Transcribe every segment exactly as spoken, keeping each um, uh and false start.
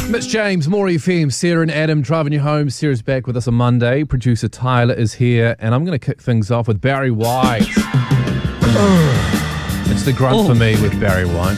Mitch James, More F M, Sarah and Adam driving you home. Sarah's back with us on Monday. Producer Tyler is here, and I'm going to kick things off with Barry White. It's the grunt oh. for me with Barry White.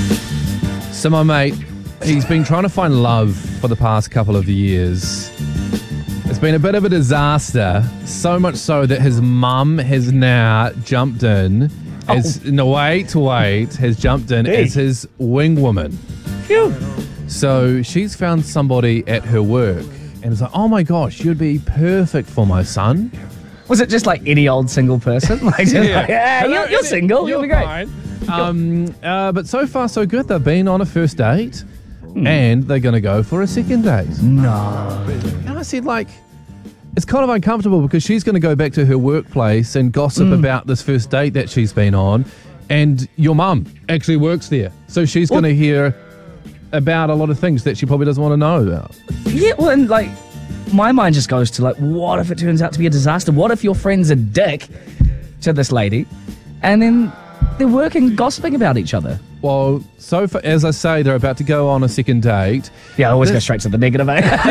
So my mate, he's been trying to find love for the past couple of years. It's been a bit of a disaster, so much so that his mum has now jumped in, as, oh. no, wait, wait, has jumped in hey. as his wing woman. Phew. So she's found somebody at her work and it's like, oh my gosh, you'd be perfect for my son. Was it just like any old single person? Like, yeah, like, yeah Hello, you're, you're single, you'll be great. Fine. Um, uh, but so far so good. They've been on a first date mm. and they're going to go for a second date. No. And I said, like, it's kind of uncomfortable because she's going to go back to her workplace and gossip mm. about this first date that she's been on, and your mum actually works there. So she's going to hear about a lot of things that she probably doesn't want to know about. Yeah, well, and like, my mind just goes to like, what if it turns out to be a disaster? What if your friend's a dick to this lady and then they're working, gossiping about each other? Well, so far, as I say, they're about to go on a second date. Yeah, I always this... go straight to the negative,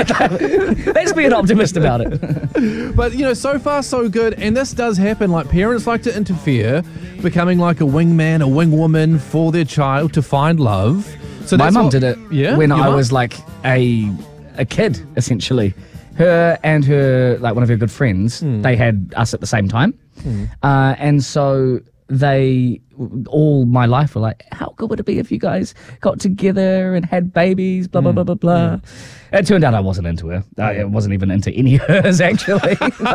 eh? Let's be an optimist about it. But, you know, so far so good. And this does happen. Like, parents like to interfere, becoming like a wingman, a wingwoman for their child to find love. So my mum what, did it yeah, when I mum? was like a a kid, essentially. Her and her, like one of her good friends, mm. they had us at the same time. Mm. Uh, and so they, all my life were like, how good would it be if you guys got together and had babies, blah, blah, mm. blah, blah, blah. Mm. It turned out I wasn't into her. I wasn't even into any of hers, actually.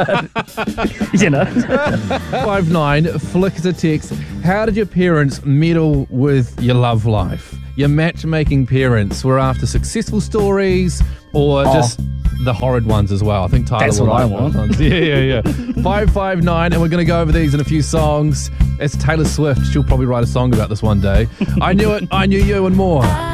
But, you know. five nine, flick a text. How did your parents meddle with your love life? Your matchmaking parents were after successful stories or oh. just the horrid ones as well? I think Tyler That's will what like I want. Ones. Yeah, yeah, yeah. five five nine, and we're going to go over these in a few songs. It's Taylor Swift. She'll probably write a song about this one day. I Knew It, I Knew You, and more.